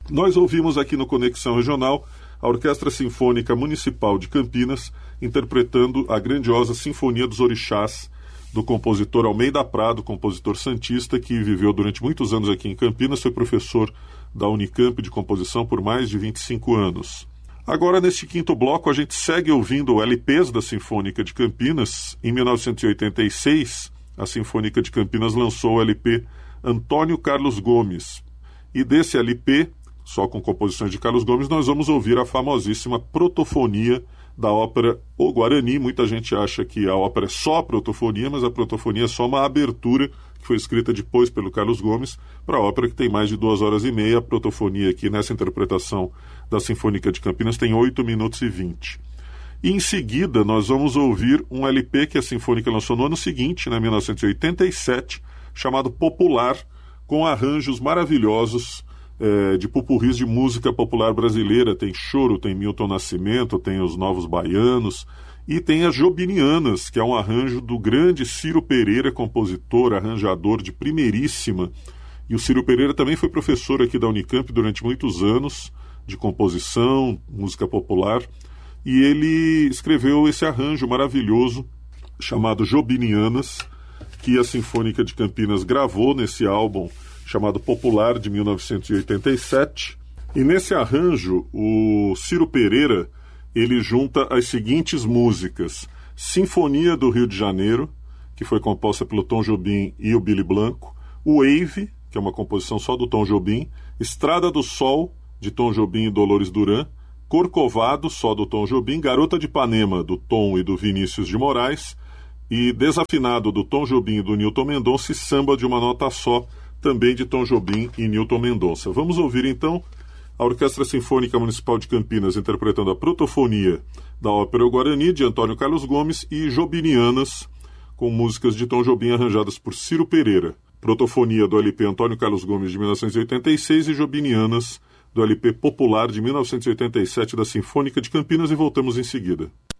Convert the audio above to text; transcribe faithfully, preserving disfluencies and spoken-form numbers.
Nós ouvimos aqui no Conexão Regional a Orquestra Sinfônica Municipal de Campinas interpretando a grandiosa Sinfonia dos Orixás, do compositor Almeida Prado, compositor santista, que viveu durante muitos anos aqui em Campinas, foi professor da Unicamp de composição por mais de vinte e cinco anos. Agora, neste quinto bloco, a gente segue ouvindo L Ps da Sinfônica de Campinas. Em mil novecentos e oitenta e seis, a Sinfônica de Campinas lançou o L P Antônio Carlos Gomes. E desse L P, só com composições de Carlos Gomes, nós vamos ouvir a famosíssima protofonia da ópera O Guarani. Muita gente acha que a ópera é só a protofonia, mas a protofonia é só uma abertura que foi escrita depois pelo Carlos Gomes para a ópera, que tem mais de duas horas e meia. A protofonia aqui, nessa interpretação da Sinfônica de Campinas, tem oito minutos e vinte. E em seguida nós vamos ouvir um L P que a Sinfônica lançou no ano seguinte, né, mil novecentos e oitenta e sete, chamado Popular, com arranjos maravilhosos é, de popurris de música popular brasileira. Tem choro, tem Milton Nascimento, tem os Novos Baianos e tem as Jobinianas, que é um arranjo do grande Ciro Pereira, compositor, arranjador de primeiríssima. E o Ciro Pereira também foi professor aqui da Unicamp durante muitos anos, de composição, música popular, e ele escreveu esse arranjo maravilhoso chamado Jobinianas, que a Sinfônica de Campinas gravou nesse álbum chamado Popular, de mil novecentos e oitenta e sete. E nesse arranjo, o Ciro Pereira, ele junta as seguintes músicas: Sinfonia do Rio de Janeiro, que foi composta pelo Tom Jobim e o Billy Blanco, Wave, que é uma composição só do Tom Jobim, Estrada do Sol, de Tom Jobim e Dolores Duran, Corcovado, só do Tom Jobim, Garota de Ipanema, do Tom e do Vinícius de Moraes, e Desafinado, do Tom Jobim e do Nilton Mendonça, e Samba de uma Nota Só, também de Tom Jobim e Nilton Mendonça. Vamos ouvir então a Orquestra Sinfônica Municipal de Campinas interpretando a protofonia da ópera O Guarani, de Antônio Carlos Gomes, e Jobinianas, com músicas de Tom Jobim arranjadas por Ciro Pereira. Protofonia do L P Antônio Carlos Gomes, de mil novecentos e oitenta e seis, e Jobinianas, do L P Popular, de mil novecentos e oitenta e sete, da Sinfônica de Campinas, e voltamos em seguida.